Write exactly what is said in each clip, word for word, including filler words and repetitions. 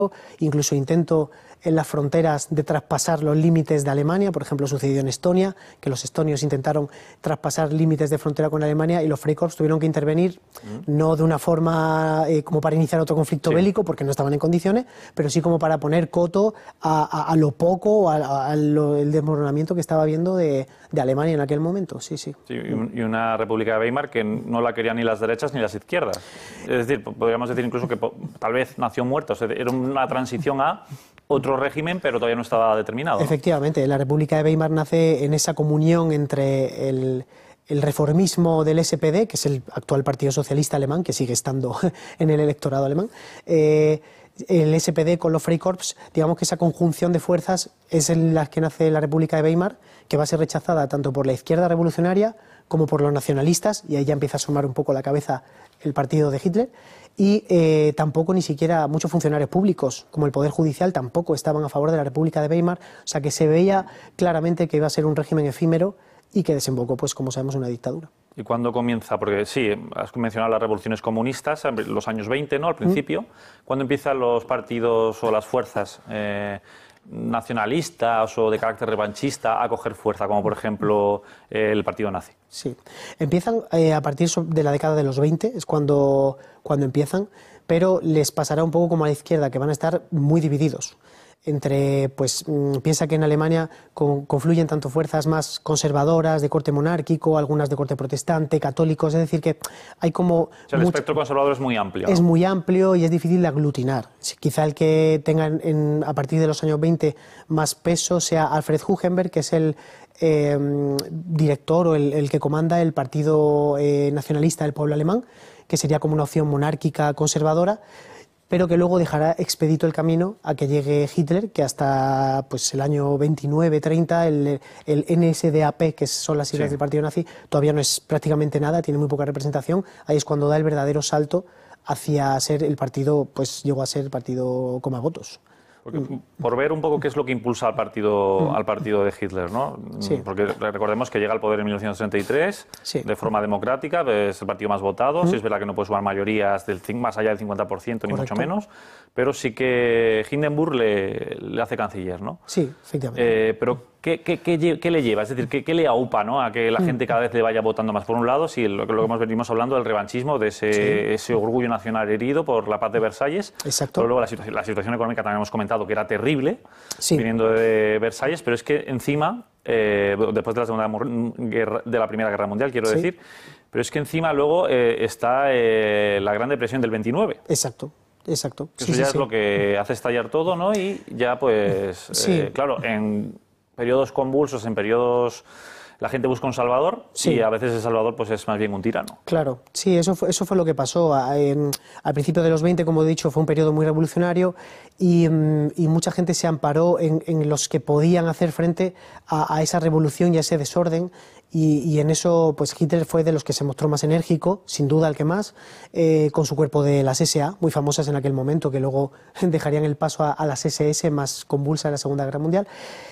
incluso intento en las fronteras de traspasar los límites de Alemania. Por ejemplo, sucedió en Estonia, que los estonios intentaron traspasar límites de frontera con Alemania y los Freikorps tuvieron que intervenir, mm. no de una forma eh, como para iniciar otro conflicto sí. bélico, porque no estaban en condiciones, pero sí como para poner coto a, a, a lo poco, a, a lo, el desmoronamiento que estaba habiendo de, de Alemania en aquel momento. Sí, sí. sí y, un, y una República de Weimar que no la querían ni las derechas ni las izquierdas. Es decir, podríamos decir incluso que tal vez nació muerta. O sea, era una transición a otro régimen, pero todavía no estaba determinado, ¿no? Efectivamente, la República de Weimar nace en esa comunión entre el, el reformismo del S P D, que es el actual Partido Socialista Alemán, que sigue estando en el electorado alemán, eh, el S P D con los Freikorps. Digamos que esa conjunción de fuerzas es en la que nace la República de Weimar, que va a ser rechazada tanto por la izquierda revolucionaria como por los nacionalistas, y ahí ya empieza a asomar un poco la cabeza el partido de Hitler. Y eh, tampoco ni siquiera muchos funcionarios públicos, como el Poder Judicial, tampoco estaban a favor de la República de Weimar. O sea que se veía claramente que iba a ser un régimen efímero y que desembocó, pues como sabemos, en una dictadura. ¿Y cuándo comienza? Porque sí, has mencionado las revoluciones comunistas, los años veinte, ¿no? Al principio. ¿Mm? ¿Cuándo empiezan los partidos o las fuerzas eh, nacionalistas o de carácter revanchista a coger fuerza, como por ejemplo eh, el partido nazi? Sí, empiezan eh, a partir de la década de los veinte, es cuando, cuando empiezan, pero les pasará un poco como a la izquierda, que van a estar muy divididos. Entre, pues, mmm, piensa que en Alemania con, confluyen tanto fuerzas más conservadoras, de corte monárquico, algunas de corte protestante, católicos, es decir que hay como... O sea, el mucho, espectro conservador es muy amplio, ¿no? Es muy amplio y es difícil de aglutinar. Quizá el que tenga en, en, a partir de los años veinte más peso sea Alfred Hugenberg, que es el eh, director o el, el que comanda el Partido eh, Nacionalista del Pueblo Alemán, que sería como una opción monárquica conservadora, pero que luego dejará expedito el camino a que llegue Hitler, que hasta pues, el año veintinueve treinta el, el N S D A P, que son las siglas sí. del partido nazi, todavía no es prácticamente nada, tiene muy poca representación. Ahí es cuando da el verdadero salto hacia ser el partido, pues llegó a ser el partido coma votos. Porque, por ver un poco qué es lo que impulsa al partido, al partido de Hitler, ¿no? Sí. Porque recordemos que llega al poder en mil novecientos treinta y tres, sí. de forma democrática, es el partido más votado, mm. sí es verdad que no puede sumar mayorías del, más allá del cincuenta por ciento, ni Correcto. Mucho menos, pero sí que Hindenburg le, le hace canciller, ¿no? Sí, efectivamente. Eh, pero ¿qué, qué, qué, ¿qué le lleva? Es decir, ¿qué, qué le aupa, ¿no? A que la mm. gente cada vez le vaya votando más? Por un lado, sí, lo que lo hemos venimos hablando del revanchismo, de ese, sí. ese orgullo nacional herido por la paz de Versalles. Exacto. Pero luego la situación, la situación económica también hemos comentado que era terrible, sí. viniendo de Versalles, pero es que encima, eh, después de la, segunda guerra, de la Primera Guerra Mundial, quiero sí. decir, pero es que encima luego eh, está eh, la Gran Depresión del veintinueve. Exacto. Exacto. Eso sí, ya sí, es sí. lo que hace estallar todo, ¿no? Y ya, pues, sí. eh, claro, en periodos convulsos, en periodos... La gente busca un salvador sí. y a veces el salvador pues, es más bien un tirano. Claro, sí, eso fue, eso fue lo que pasó. En, al principio de los veinte, como he dicho, fue un periodo muy revolucionario y, y mucha gente se amparó en, en los que podían hacer frente a, a esa revolución y a ese desorden. Y, y en eso pues Hitler fue de los que se mostró más enérgico, sin duda el que más, eh, con su cuerpo de las S A, muy famosas en aquel momento, que luego dejarían el paso a, a las S S más convulsa de la Segunda Guerra Mundial.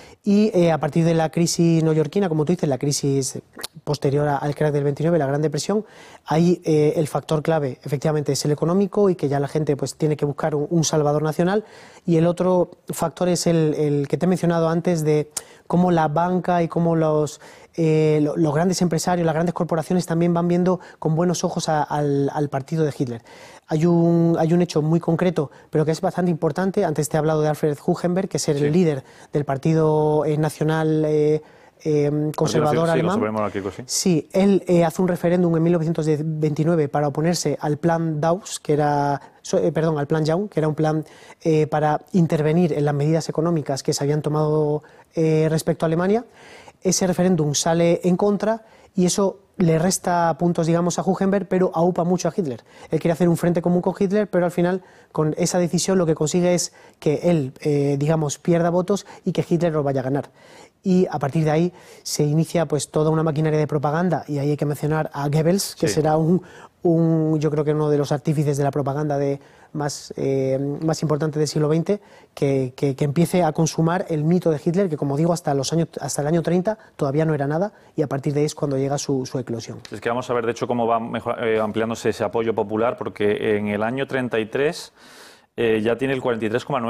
Y eh, a partir de la crisis neoyorquina, como tú dices, la crisis posterior al crack del veintinueve, la Gran Depresión, ahí eh, el factor clave efectivamente es el económico y que ya la gente pues tiene que buscar un, un salvador nacional, y el otro factor es el, el que te he mencionado antes de cómo la banca y cómo los, eh, los grandes empresarios, las grandes corporaciones también van viendo con buenos ojos a, al, al partido de Hitler. Hay un, hay un hecho muy concreto, pero que es bastante importante. Antes te he hablado de Alfred Hugenberg, que es el sí. líder del Partido eh, Nacional eh, eh, Conservador sí, alemán. Sí, sí, él eh, hace un referéndum en mil novecientos veintinueve para oponerse al plan Dawes, que era, eh, perdón, al plan Young, que era un plan eh, para intervenir en las medidas económicas que se habían tomado eh, respecto a Alemania. Ese referéndum sale en contra y eso le resta puntos, digamos, a Hugenberg, pero aupa mucho a Hitler. Él quiere hacer un frente común con Hitler, pero al final, con esa decisión, lo que consigue es que él, eh, digamos, pierda votos y que Hitler los vaya a ganar. Y a partir de ahí se inicia pues toda una maquinaria de propaganda, y ahí hay que mencionar a Goebbels, que sí. será un, un, yo creo que uno de los artífices de la propaganda de más, eh, más importante del siglo veinte, que, que, que empiece a consumar el mito de Hitler, que como digo, hasta, los años, hasta el año treinta todavía no era nada, y a partir de ahí es cuando llega su, su eclosión. Es que vamos a ver, de hecho, cómo va mejor, eh, ampliándose ese apoyo popular, porque en el año treinta y tres... eh, ya tiene el cuarenta y tres coma nueve.